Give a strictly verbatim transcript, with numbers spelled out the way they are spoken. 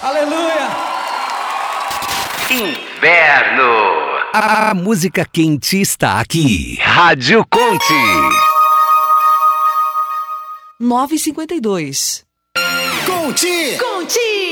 Aleluia! Inverno. A música quente está aqui. Rádio Conte. nove e cinquenta e dois. Conte! Conte!